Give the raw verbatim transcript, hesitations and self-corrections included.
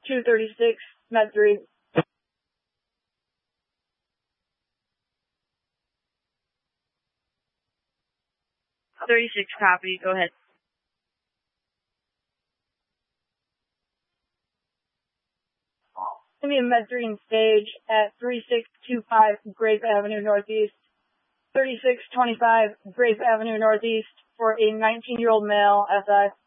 two thirty-six, Med three. thirty-six, copy. Go ahead. Give me a Med three in stage at thirty-six twenty-five Grape Avenue Northeast. thirty-six twenty-five Grape Avenue Northeast for a nineteen-year-old male S I.